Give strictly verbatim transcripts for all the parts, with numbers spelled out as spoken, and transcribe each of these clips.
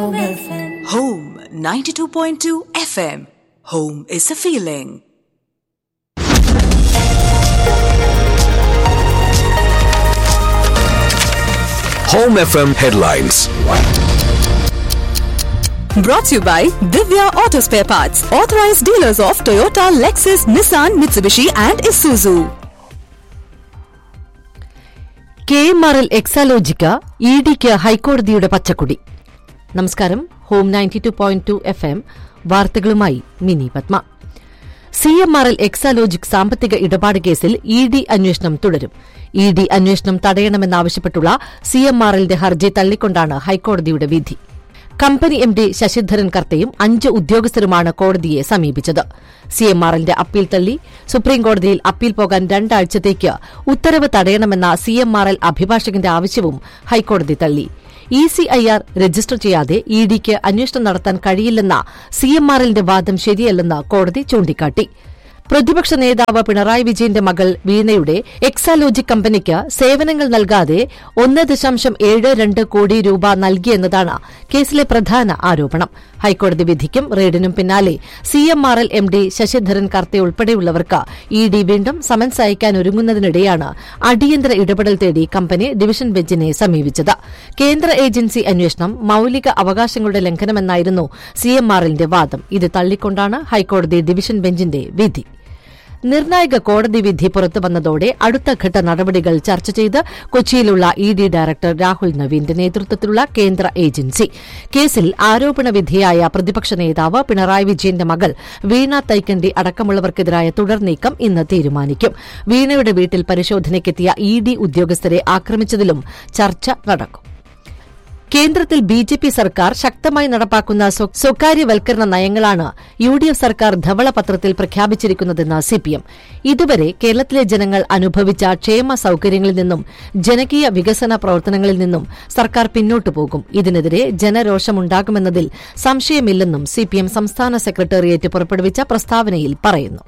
Home ninety-two point two F M. Home is a feeling. Home F M headlines. Brought to you by Divya Auto Spare Parts, authorized dealers of Toyota, Lexus, Nissan, Mitsubishi and Isuzu. K M R L Exalogic E ഡിക്ക് ഹൈക്കോടതിയുടെ പച്ചക്കൊടി. നമസ്കാരം. Home ninety two point two F M വാർത്തകളുമായി mini Padma. C M R L Exalogic സാമ്പത്തിക ഇടപാട് കേസിൽ E D അന്വേഷണം തുടരും. ഇ ഡി അന്വേഷണം തടയണമെന്നാവശ്യപ്പെട്ടുള്ള സി എം ആർ എല്ലിന്റെ ഹർജി തള്ളിക്കൊണ്ടാണ് ഹൈക്കോടതിയുടെ വിധി. കമ്പനി എം ഡി ശശിധരൻ കർത്തയും അഞ്ച് ഉദ്യോഗസ്ഥരുമാണ് കോടതിയെ സമീപിച്ചത്. സി എം ആർ എല്ലിന്റെ അപ്പീൽ തള്ളി. സുപ്രീംകോടതിയിൽ അപ്പീൽ പോകാൻ രണ്ടാഴ്ചത്തേക്ക് ഉത്തരവ് തടയണമെന്ന സി എം ആർ എൽ അഭിഭാഷകന്റെ ആവശ്യവും ഹൈക്കോടതി തള്ളി. E C I R register ചെയ്യാതെ ഇ ഡിക്ക് അന്വേഷണം നടത്താൻ കഴിയില്ലെന്ന സി എം ആർ എല്ലിന്റെ വാദം ശരിയല്ലെന്ന് കോടതി ചൂണ്ടിക്കാട്ടി. പ്രതിപക്ഷ നേതാവ് പിണറായി വിജയന്റെ മകൾ വീണയുടെ എക്സാലോജിക് കമ്പനിക്ക് സേവനങ്ങൾ നൽകാതെ ഒന്ന് ദശാംശം ഏഴ് രണ്ട് കോടി രൂപ നൽകിയെന്നതാണ് കേസിലെ പ്രധാന ആരോപണം. ഹൈക്കോടതി വിധിക്കും റെയ്ഡിനും പിന്നാലെ C M R L M D Sasidharan കർത്തെ ഉൾപ്പെടെയുള്ളവർക്ക് E D വീണ്ടും സമൻസ് അയക്കാൻ ഒരുങ്ങുന്നതിനിടെയാണ് അടിയന്തര ഇടപെടൽ തേടി കമ്പനി ഡിവിഷൻ ബെഞ്ചിനെ സമീപിച്ചത്. കേന്ദ്ര ഏജൻസി അന്വേഷണം മൌലിക അവകാശങ്ങളുടെ ലംഘനമെന്നായിരുന്നു സി എം ആർ എല്ലിന്റെ വാദം. ഇത് തള്ളിക്കൊണ്ടാണ് ഹൈക്കോടതി ഡിവിഷൻ ബെഞ്ചിന്റെ വിധി. നിർണായക കോടതി വിധി പുറത്തുവന്നതോടെ അടുത്തഘട്ട നടപടികൾ ചർച്ച ചെയ്ത് കൊച്ചിയിലുള്ള ഇ ഡി ഡയറക്ടർ രാഹുൽ നവീന്റെ നേതൃത്വത്തിലുള്ള കേന്ദ്ര ഏജൻസി കേസിൽ ആരോപണ വിധേയായ പ്രതിപക്ഷ നേതാവ് പിണറായി വിജയന്റെ മകൾ വീണ തൈക്കണ്ടി അടക്കമുള്ളവർക്കെതിരായ തുടർനീക്കം ഇന്ന് തീരുമാനിക്കും. വീണയുടെ വീട്ടിൽ പരിശോധനയ്ക്കെത്തിയ ഇ ഡി ഉദ്യോഗസ്ഥരെ ആക്രമിച്ചതിലും ചർച്ച നടക്കും. കേന്ദ്രത്തിൽ ബി ജെ പി സർക്കാർ ശക്തമായി നടപ്പാക്കുന്ന സ്വകാര്യവൽക്കരണ നയങ്ങളാണ് യു ഡി എഫ് സർക്കാർ ധവളപത്രത്തിൽ പ്രഖ്യാപിച്ചിരിക്കുന്നതെന്ന് സി പി എം. ഇതുവരെ കേരളത്തിലെ ജനങ്ങൾ അനുഭവിച്ച ക്ഷേമ സൌകര്യങ്ങളിൽ നിന്നും ജനകീയ വികസന പ്രവർത്തനങ്ങളിൽ നിന്നും സർക്കാർ പിന്നോട്ടു പോകും. ഇതിനെതിരെ ജനരോഷമുണ്ടാകുമെന്നതിൽ സംശയമില്ലെന്നും സി പി എം സംസ്ഥാന സെക്രട്ടേറിയറ്റ് പുറപ്പെടുവിച്ച പ്രസ്താവനയിൽ പറയുന്നു.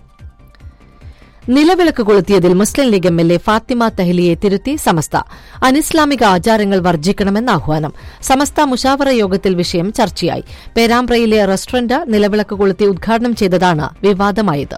നിലവിളക്ക് കൊളുത്തിയതിൽ മുസ്ലിം league M L A Fathima തഹ്ലിയെ തിരുത്തി സമസ്ത. അനിസ്ലാമിക ആചാരങ്ങൾ വർജിക്കണമെന്ന് ആഹ്വാനം. സമസ്ത മുഷാവറ യോഗത്തിൽ വിഷയം ചർച്ചയായി. പേരാമ്പ്രയിലെ റെസ്റ്റോറന്റ് നിലവിളക്ക് കൊളുത്തി ഉദ്ഘാടനം ചെയ്തതാണ് വിവാദമായത്.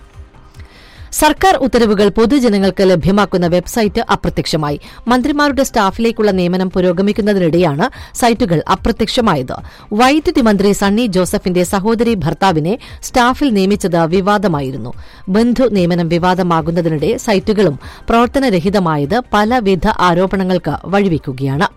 സർക്കാർ ഉത്തരവുകൾ പൊതുജനങ്ങൾക്ക് ലഭ്യമാക്കുന്ന വെബ്സൈറ്റ് അപ്രത്യക്ഷമായി. മന്ത്രിമാരുടെ സ്റ്റാഫിലേക്കുള്ള നിയമനം പുരോഗമിക്കുന്നതിനിടെയാണ് സൈറ്റുകൾ അപ്രത്യക്ഷമായത്. വൈദ്യുതി മന്ത്രി സണ്ണി ജോസഫിന്റെ സഹോദരി ഭർത്താവിനെ സ്റ്റാഫിൽ നിയമിച്ചത് വിവാദമായിരുന്നു. ബന്ധു നിയമനം വിവാദമാകുന്നതിനിടെ സൈറ്റുകളും പ്രവർത്തനരഹിതമായത് പലവിധ ആരോപണങ്ങൾക്ക് വഴിവെക്കുകയാണ്.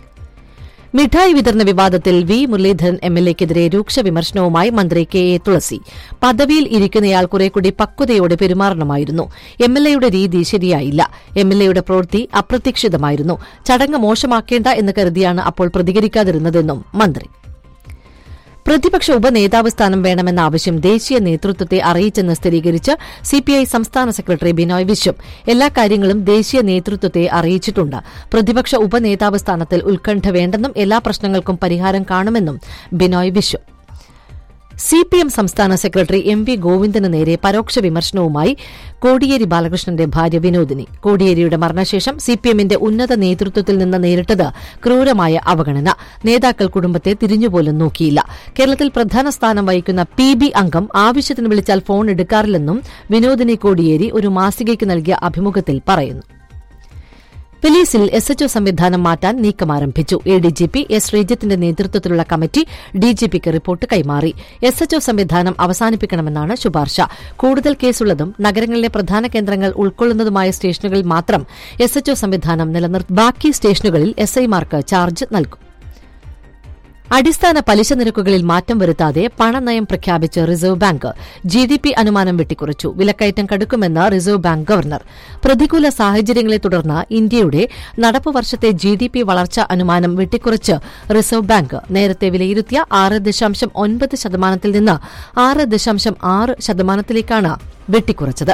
മിഠായി വിതരണ വിവാദത്തിൽ വി മുരളീധരൻ എം എൽ എക്കെതിരെ രൂക്ഷ വിമർശനവുമായി മന്ത്രി കെ എ തുളസി. പദവിയിൽ ഇരിക്കുന്നയാൾ കുറേക്കൂടി പക്വതയോടെ പെരുമാറണമായിരുന്നു. എം എൽ എയുടെ രീതി ശരിയായില്ല. എം എൽ എയുടെ പ്രവൃത്തി അപ്രതീക്ഷിതമായിരുന്നു. ചടങ്ങ് മോശമാക്കേണ്ട എന്ന് കരുതിയാണ് അപ്പോൾ പ്രതികരിക്കാതിരുന്നതെന്നും മന്ത്രി. പ്രതിപക്ഷ ഉപനേതാവ് സ്ഥാനം വേണമെന്ന ആവശ്യം ദേശീയ നേതൃത്വത്തെ അറിയിച്ചെന്ന് സ്ഥിരീകരിച്ച് സിപിഐ സംസ്ഥാന സെക്രട്ടറി ബിനോയ് വിശ്വം. എല്ലാ കാര്യങ്ങളും ദേശീയ നേതൃത്വത്തെ അറിയിച്ചിട്ടുണ്ട്. പ്രതിപക്ഷ ഉപനേതാവ് സ്ഥാനത്തിൽ ഉത്കണ്ഠ വേണ്ടെന്നും എല്ലാ പ്രശ്നങ്ങൾക്കും പരിഹാരം കാണുമെന്നും Binoy Viswam. C P M സംസ്ഥാന സെക്രട്ടറി എം വി ഗോവിന്ദന് നേരെ പരോക്ഷ വിമർശനവുമായി കോടിയേരി ബാലകൃഷ്ണന്റെ ഭാര്യ വിനോദിനി. കോടിയേരിയുടെ മരണശേഷം സിപിഎമ്മിന്റെ ഉന്നത നേതൃത്വത്തിൽ നിന്ന് നേരിട്ടത് ക്രൂരമായ അവഗണന. നേതാക്കൾ കുടുംബത്തെ തിരിഞ്ഞുപോലും നോക്കിയില്ല. കേരളത്തിൽ പ്രധാന സ്ഥാനം വഹിക്കുന്ന പി ബി അംഗം ആവശ്യത്തിന് വിളിച്ചാൽ ഫോൺ എടുക്കാറില്ലെന്നും വിനോദിനി കോടിയേരി ഒരു മാസികയ്ക്ക് നൽകിയ അഭിമുഖത്തിൽ പറയുന്നു. പോലീസിൽ എസ് എച്ച് ഒ സംവിധാനം മാറ്റാൻ നീക്കം ആരംഭിച്ചു. A D G P S ശ്രീജിത്തിന്റെ നേതൃത്വത്തിലുള്ള കമ്മിറ്റി ഡിജിപിക്ക് റിപ്പോർട്ട് കൈമാറി. എസ് എച്ച് ഒ സംവിധാനം അവസാനിപ്പിക്കണമെന്നാണ് ശുപാർശ. കൂടുതൽ കേസുള്ളതും നഗരങ്ങളിലെ പ്രധാന കേന്ദ്രങ്ങൾ ഉൾക്കൊള്ളുന്നതുമായ സ്റ്റേഷനുകളിൽ മാത്രം എസ് എച്ച് ഒ സംവിധാനം നിലനിർത്തും. ബാക്കി സ്റ്റേഷനുകളിൽ എസ് ഐമാർക്ക് ചാർജ് നൽകും. അടിസ്ഥാന പലിശ നിരക്കുകളിൽ മാറ്റം വരുത്താതെ പണനയം പ്രഖ്യാപിച്ച് reserve bank. G D P അനുമാനം വെട്ടിക്കുറച്ചു. വിലക്കയറ്റം കടുക്കുമെന്ന് റിസർവ് ബാങ്ക് ഗവർണർ. പ്രതികൂല സാഹചര്യങ്ങളെ തുടർന്ന് ഇന്ത്യയുടെ നടപ്പ് വർഷത്തെ ജി ഡി പി വളർച്ച അനുമാനം വെട്ടിക്കുറച്ച് റിസർവ് ബാങ്ക്. നേരത്തെ വിലയിരുത്തിയ ആറ് ദശാംശം ഒൻപത് ശതമാനത്തിൽ നിന്ന് ആറ് ദശാംശം ആറ് ശതമാനത്തിലേക്കാണ് വെട്ടിക്കുറച്ചത്.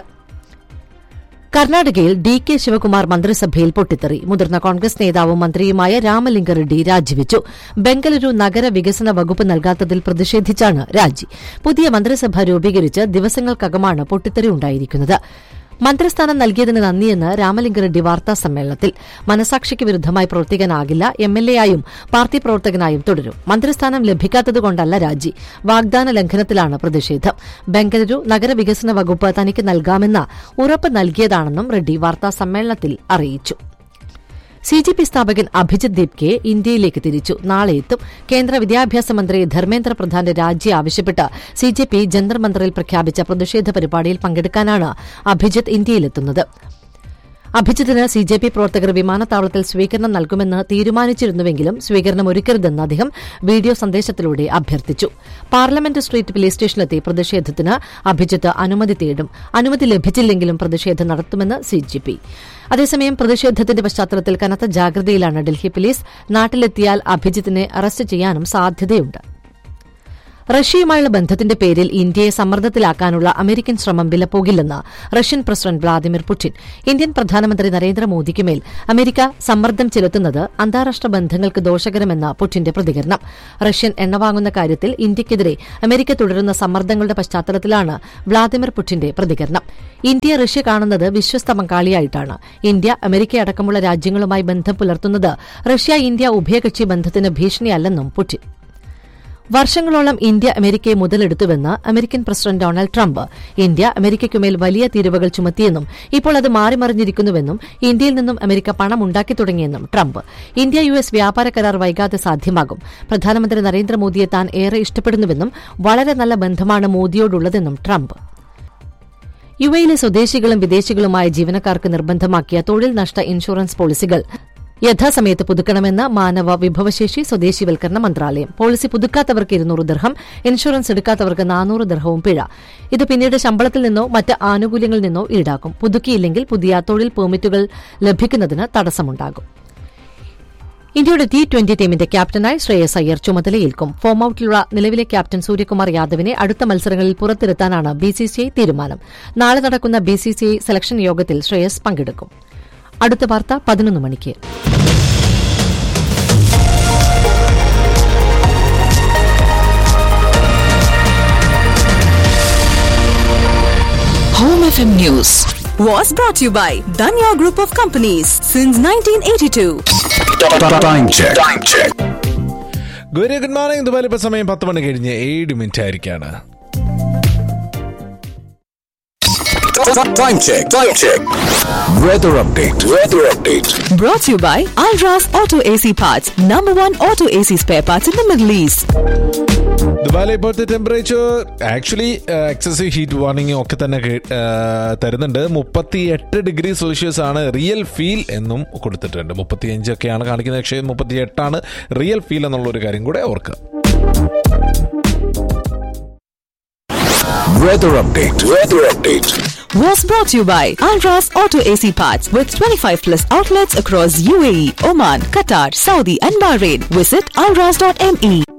കർണാടകയിൽ ഡി കെ ശിവകുമാർ മന്ത്രിസഭയിൽ പൊട്ടിത്തെറി. മുതിർന്ന കോൺഗ്രസ് നേതാവും മന്ത്രിയുമായ രാമലിംഗ റെഡ്ഡി രാജിവെച്ചു. ബംഗളൂരു നഗര വികസന വകുപ്പ് നൽകാത്തതിൽ പ്രതിഷേധിച്ചാണ് രാജി. പുതിയ മന്ത്രിസഭ രൂപീകരിച്ച് ദിവസങ്ങൾക്കകമാണ് പൊട്ടിത്തെറി ഉണ്ടായിരിക്കുന്നത്. മന്ത്രിസ്ഥാനം നൽകിയതിന് നന്ദിയെന്ന് രാമലിംഗ റെഡ്ഡി വാർത്താ സമ്മേളനത്തിൽ. മനസാക്ഷിക്ക് വിരുദ്ധമായി പ്രവർത്തിക്കാനാകില്ല, എം എൽ എ ആയും പാർട്ടി പ്രവർത്തകനായും തുടരും. മന്ത്രിസ്ഥാനം ലഭിക്കാത്തതുകൊണ്ടല്ല രാജി, വാഗ്ദാന ലംഘനത്തിലാണ് പ്രതിഷേധം. ബംഗളൂരു നഗരവികസന വകുപ്പ് തനിക്ക് നൽകാമെന്ന ഉറപ്പ് നൽകിയതാണെന്നും റെഡ്ഡി വാർത്താ സമ്മേളനത്തിൽ അറിയിച്ചു. സി ജെ പി സ്ഥാപകൻ അഭിജിത് ദീപ്കെ ഇന്ത്യയിലേക്ക് തിരിച്ചു. നാളെ എത്തും. കേന്ദ്ര വിദ്യാഭ്യാസ മന്ത്രി ധർമ്മേന്ദ്ര പ്രധാന്റെ രാജി ആവശ്യപ്പെട്ട് സി ജെ പി ജന്തർ മന്ദറിൽ പ്രഖ്യാപിച്ച പ്രതിഷേധ പരിപാടിയിൽ പങ്കെടുക്കാനാണ് അഭിജിത്ത് ഇന്ത്യയിലെത്തുന്നത്. അഭിജിത്തിന് സി ജെ പി പ്രവർത്തകർ വിമാനത്താവളത്തിൽ സ്വീകരണം നൽകുമെന്ന് തീരുമാനിച്ചിരുന്നുവെങ്കിലും സ്വീകരണം ഒരുക്കരുതെന്ന് അദ്ദേഹം വീഡിയോ സന്ദേശത്തിലൂടെ അഭ്യർത്ഥിച്ചു. പാർലമെന്റ് സ്ട്രീറ്റ് പോലീസ് സ്റ്റേഷനിലെത്തി പ്രതിഷേധത്തിന് അഭിജിത്ത് അനുമതി തേടും. അനുമതി ലഭിച്ചില്ലെങ്കിലും പ്രതിഷേധം നടത്തുമെന്ന് സി ജെ പി. അതേസമയം പ്രതിഷേധത്തിന്റെ പശ്ചാത്തലത്തിൽ കനത്ത ജാഗ്രതയിലാണ് ഡൽഹി പോലീസ്. നാട്ടിലെത്തിയാൽ അഭിജിത്തിനെ അറസ്റ്റ് ചെയ്യാനും സാധ്യതയുണ്ട്. റഷ്യയുമായുള്ള ബന്ധത്തിന്റെ പേരിൽ ഇന്ത്യയെ സമ്മർദ്ദത്തിലാക്കാനുള്ള അമേരിക്കൻ ശ്രമം വിലപ്പോകില്ലെന്ന് Russian president Vladimir Putin. Indian പ്രധാനമന്ത്രി നരേന്ദ്രമോദിക്കുമേൽ അമേരിക്ക സമ്മർദ്ദം ചെലുത്തുന്നത് അന്താരാഷ്ട്ര ബന്ധങ്ങൾക്ക് ദോഷകരമെന്ന പുടിന്റെ പ്രതികരണം. റഷ്യൻ എണ്ണ വാങ്ങുന്ന കാര്യത്തിൽ ഇന്ത്യയ്ക്കെതിരെ അമേരിക്ക തുടരുന്ന സമ്മർദ്ദങ്ങളുടെ പശ്ചാത്തലത്തിലാണ് വ്ളാദിമിർ പുടിന്റെ പ്രതികരണം. ഇന്ത്യ റഷ്യ കാണുന്നത് വിശ്വസ്ത പങ്കാളിയായിട്ടാണ്. ഇന്ത്യ അമേരിക്കയടക്കമുള്ള രാജ്യങ്ങളുമായി ബന്ധം പുലർത്തുന്നത് റഷ്യ ഇന്ത്യ ഉഭയകക്ഷി ബന്ധത്തിന് ഭീഷണിയല്ലെന്നും പുടിൻ. വർഷങ്ങളോളം ഇന്ത്യ അമേരിക്കയെ മുതലെടുത്തുവെന്ന് American president Donald Trump. India അമേരിക്കയ്ക്കുമേൽ വലിയ തീരുവകൾ ചുമത്തിയെന്നും ഇപ്പോൾ അത് മാറിമറിഞ്ഞിരിക്കുന്നുവെന്നും ഇന്ത്യയിൽ നിന്നും അമേരിക്ക പണം ഉണ്ടാക്കി തുടങ്ങിയെന്നും ട്രംപ്. ഇന്ത്യ യു എസ് വ്യാപാര കരാർ വൈകാതെ സാധ്യമാകും. പ്രധാനമന്ത്രി നരേന്ദ്രമോദിയെ താൻ ഏറെ ഇഷ്ടപ്പെടുന്നുവെന്നും വളരെ നല്ല ബന്ധമാണ് മോദിയോടുള്ളതെന്നും ട്രംപ്. യു എയിലെ സ്വദേശികളും വിദേശികളുമായ ജീവനക്കാർക്ക് നിർബന്ധമാക്കിയ തൊഴിൽ നഷ്ട ഇൻഷുറൻസ് പോളിസികൾ യഥാസമയത്ത് പുതുക്കണമെന്ന് മാനവ വിഭവശേഷി സ്വദേശിവൽക്കരണ മന്ത്രാലയം. പോളിസി പുതുക്കാത്തവർക്ക് ഇരുന്നൂറ് ദിർഹം, ഇൻഷുറൻസ് എടുക്കാത്തവർക്ക് നാനൂറ് ദിർഹവും പിഴ. ഇത് പിന്നീട് ശമ്പളത്തിൽ നിന്നോ മറ്റ് ആനുകൂല്യങ്ങളിൽ നിന്നോ ഈടാക്കും. പുതുക്കിയില്ലെങ്കിൽ പുതിയ തൊഴിൽ പെർമിറ്റുകൾ ലഭിക്കുന്നതിന് തടസ്സമുണ്ടാകും. ഇന്ത്യയുടെ ടി ട്വന്റി ടീമിന്റെ ക്യാപ്റ്റനായി ശ്രേയസ് അയ്യർ ചുമതലയേൽക്കും. ഫോം ഔട്ടിലുള്ള നിലവിലെ ക്യാപ്റ്റൻ സൂര്യകുമാർ യാദവിനെ അടുത്ത മത്സരങ്ങളിൽ പുറത്തിരുത്താനാണ് ബിസിസിഐ തീരുമാനം. നാളെ നടക്കുന്ന ബിസിസിഐ സെലക്ഷൻ യോഗത്തിൽ ശ്രേയസ് പങ്കെടുക്കും. അടുത്ത വാർത്ത പതിനൊന്ന് മണിക്ക്. Home F M News was brought to you by Danya Group of Companies since nineteen eighty-two. Time check. Time check. Good good morning. ദുബായിൽ ഇപ്പോൾ സമയം പത്ത് മണി കഴിഞ്ഞ് ഏഴ് minute ആയിരിക്കാണ്. Time check. Time check. Weather update. Weather update. Brought to you by Alras Auto A C Parts, number one auto A C spare parts in the Middle East. ദുബായിലെ ഇപ്പോഴത്തെ temperature actually excessive heat warning ഒക്കെ തന്നെ തരുന്നുണ്ട്. മുപ്പത്തി എട്ട് degree Celsius ആണ് real feel എന്നും കൊടുത്തിട്ടുണ്ട്. മുപ്പത്തിയഞ്ചൊക്കെയാണ് കാണിക്കുന്നത്, പക്ഷേ മുപ്പത്തി എട്ടാണ് റിയൽ ഫീൽ എന്നുള്ള ഒരു കാര്യം കൂടെ ഓർക്കുക. Weather update. Weather update. Was brought to you by Alras Auto A C Parts with twenty-five plus outlets across U A E, Oman, Qatar, Saudi and Bahrain. Visit alras dot m e.